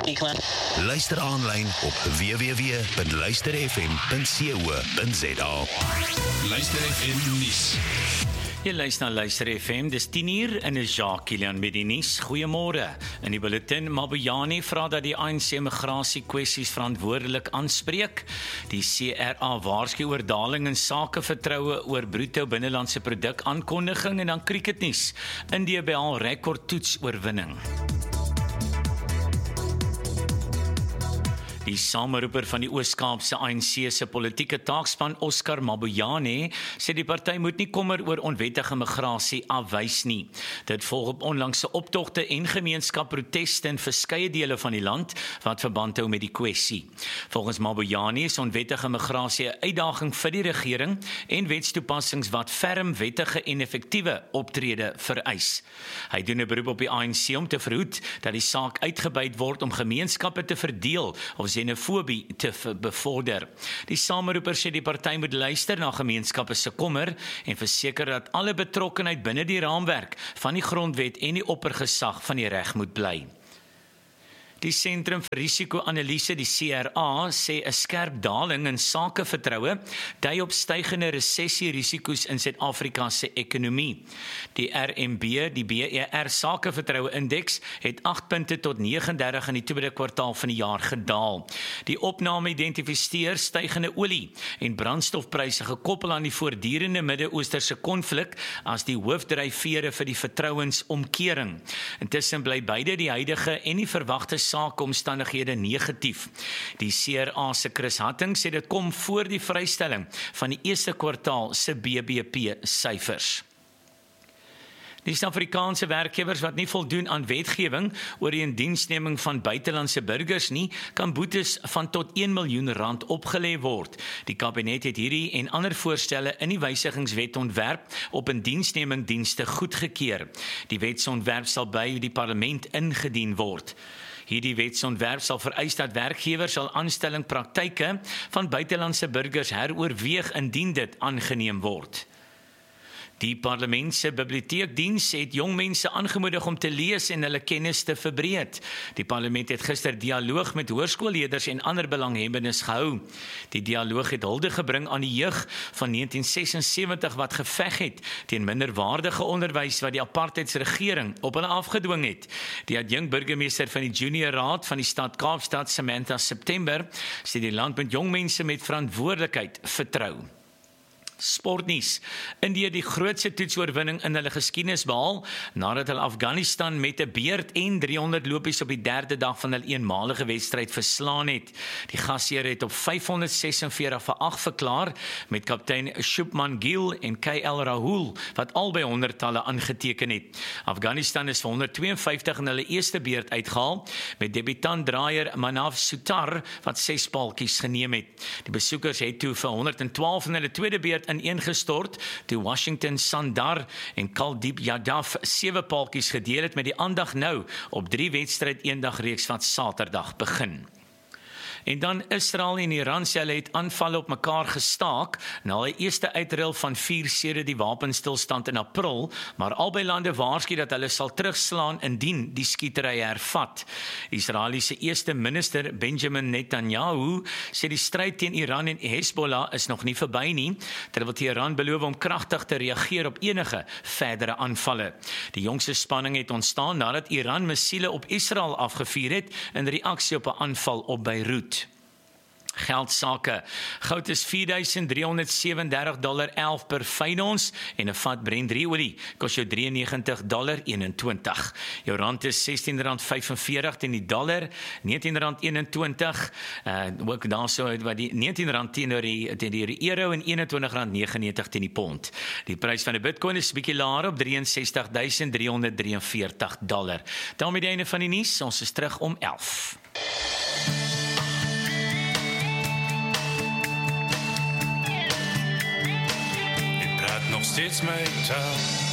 Luister aanlyn op www.luisterfm.co.za. Luister FM nuus. Jy luister na Luister FM, dis 10:00 en is Jacques Kilian met die nuus. Goeiemôre. In die bulletin, Mabuyane vra dat die ANC migrasie kwessies verantwoordelik aanspreek. Die CRA waarsku oor daling in sakevertroue oor bruto binnelandse produk aankondiging en dan cricketnuus. India behaal rekordtoets oorwinning. Die sameroeper van die Oos-Kaapse ANC se politieke taakspan, Oscar Mabuyane, sê die party moet nie kommer oor onwettige migrasie afwys nie. Dit volg op onlangse optogte en gemeenskapproteste in verskeie dele van die land wat verband hou met die kwessie. Volgens Mabuyane is onwettige migrasie 'n uitdaging vir die regering en wetstoepassings wat ferm, wettige en effektiewe optrede vereis. Hy doen 'n beroep op die ANC om te verhoed dat die saak uitgebuit word om gemeenskappe te verdeel of xenofobie te bevorder. Die sameroeper sê die party moet luister na gemeenskappe se kommer en verseker dat alle betrokkenheid binne die raamwerk van die grondwet en die oppergesag van die reg moet bly. Die Sentrum vir Risiko-analise, die CRA, sê 'n skerp daling in sakevertroue dui op stygende resessierisiko's in Suid-Afrika se ekonomie. Die RMB, die BER sakevertroue-indeks, het 8 punte tot 39 in die tweede kwartaal van die jaar gedaal. Die opname identifiseer stygende olie- en brandstofpryse gekoppel aan die voortdurende Midde-Oosterse konflik as die hoofdryfvere vir die vertrouensomkering. Intussen bly beide die huidige en die verwagte sakeomstandighede negatief. Die CRA se Chris Hatting sê dit kom voor die vrystelling van die eerste kwartaal se BBP-syfers. Die Suid-Afrikaanse werkgewers wat nie voldoen aan wetgewing oor die indiensneming van buitelandse burgers nie, kan boetes van tot R1 miljoen opgelê word. Die kabinet het hierdie en ander voorstelle in die wysigingswetontwerp op indiensneming dienste goedgekeur. Die wetsontwerp sal by die parlement ingedien word. Hierdie wetsontwerp sal vereis dat werkgewers sal aanstellingpraktyke van buitelandse burgers heroorweeg indien dit aangeneem word. Die parlement se biblioteekdiens het jong mense aangemoedig om te lees en hulle kennis te verbreed. Die parlement het gister dialoog met hoërskoolleerders en ander belanghebbendes gehou. Die dialoog het hulde gebring aan die jeug van 1976 wat geveg het teen minderwaardige onderwys wat die apartheidsregering op hulle afgedwing het. Die adjunkburgemeester van die Junior Raad van die stad Kaapstad, Samantha September, sê die land moet jong mense met verantwoordelikheid vertrou. Sportnuus. India die grootste toetsoorwinning in hulle geskiedenis behaal nadat hulle Afghanistan met 'n beerd en 300 lopies op die derde dag van hulle eenmalige wedstryd verslaan het. Die gasheer het op 546-8 verklaar met kaptein Shubman Gill en KL Rahul wat albei 100-talle aangeteken het. Afghanistan is vir 152 in hulle eerste beerd uitgehaal met debutant draaier Manav Sutar wat 6 paaltjies geneem het. Die besoekers het toe vir 112 in hulle tweede beerd ineengestort toe Washington Sundar en Kuldeep Yadav 7 paaltjies gedeel het met die aandag nou op 3 wedstryd eendagreeks wat Saterdag begin. En dan Israel en Iran sê hulle het aanvalle op mekaar gestaak na 'n eerste uitruil van 4 sedert die wapenstilstand in April, maar albei lande waarsku dat hulle sal terugslaan indien die skietery hervat. Israeliese eerste minister Benjamin Netanyahu sê die stryd teen Iran en Hezbollah is nog nie verby nie, terwyl Iran beloof om kragtig te reageer op enige verdere aanvalle. Die jongste spanning het ontstaan nadat Iran missiele op Israel afgevuur het in reaksie op 'n aanval op Beirut. Geldsake. Goud is $4,337.11 per fyn ons en 'n vat Brent olie kos jou $93.21. Jou rand is R16.45 teen die dollar, R19.21. Ook daarso wat die R19 teenoor die euro en R21.99 teen die pond. Die prys van 'n Bitcoin is 'n bietjie laer op $63,343. Daarmee die einde van die nuus. Ons is terug om 11. Nog steeds met jou.